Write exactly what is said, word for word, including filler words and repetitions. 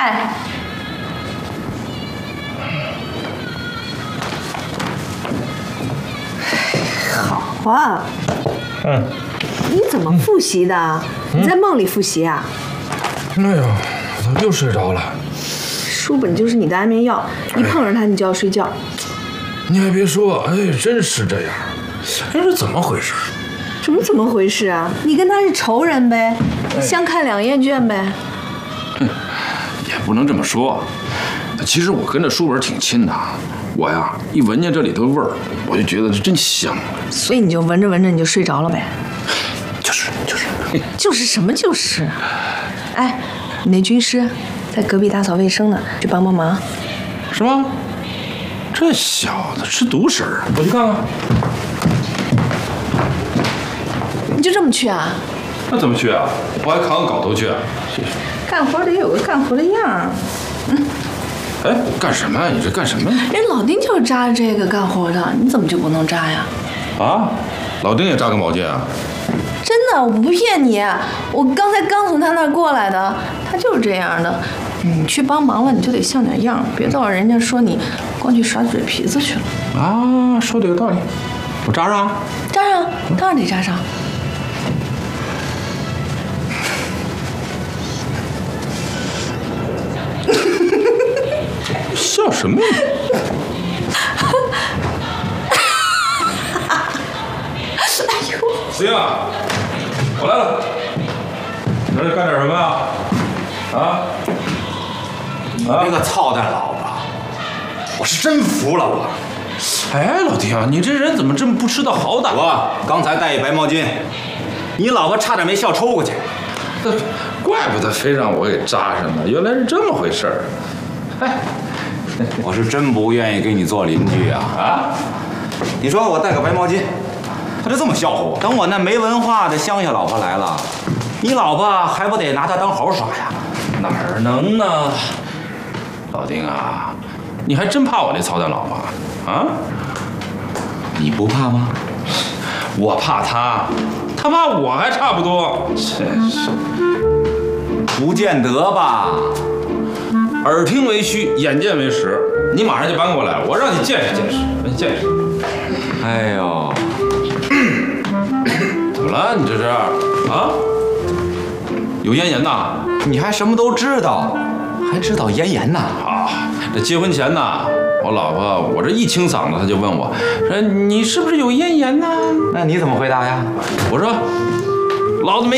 在。好啊。嗯。你怎么复习的？你在梦里复习啊？ 哎呀，怎么又睡着了？ 书本就是你的安眠药，一碰上它你就要睡觉。 你还别说，哎，真是这样。哎，这怎么回事？ 什么怎么回事啊？你跟他是仇人呗，相看两厌倦呗。 哼，也不能这么说。其实我跟这书本挺亲的，我呀一闻见这里头味儿，我就觉得这真香。 所以你就闻着闻着你就睡着了呗？ 就是就是。 就是什么就是？哎，你那军师在隔壁打扫卫生呢，去帮帮忙。 是吗？这小子吃独食儿，我去看看。 你就这么去啊？ 那怎么去啊？我还扛个镐头去啊？ 干活得有个干活的样儿。嗯。 哎，干什么呀？你这干什么？ 人老丁就是扎这个干活的，你怎么就不能扎呀？ 啊，老丁也扎个毛巾啊？ 真的，我不骗你，我刚才刚从他那儿过来的，他就是这样的。你去帮忙了，你就得像点样，别到人家说你光去耍嘴皮子去了。 啊，说的有道理，我扎上。 扎上，当然得扎上。 笑什么呀？ 哎呦！ 行啊，我来了。你这干点什么呀？啊？ 啊！这个操蛋老婆，我是真服了我。 哎，老丁，你这人怎么这么不知道好歹？ 我刚才带一白毛巾，你老婆差点没笑抽过去。 怪不得非让我给扎上呢，原来是这么回事儿。哎。 我是真不愿意给你做邻居啊！啊，你说我带个白毛巾，他就这么笑话我。等我那没文化的乡下老婆来了，你老婆还不得拿她当猴耍呀？ 哪儿能呢？老丁啊，你还真怕我这操蛋老婆啊？ 你不怕吗？ 我怕她，她怕我还差不多。真是， 不见得吧？ 耳听为虚，眼见为实。你马上就搬过来，我让你见识见识，让你见识。 哎呦， 怎么了？你这是啊？有咽炎呐？ 你还什么都知道，还知道咽炎呐？ 啊，这结婚前呐，我老婆我这一清嗓子，她就问我说：“你是不是有咽炎呢？” 那你怎么回答呀？ 我说：“老子没。”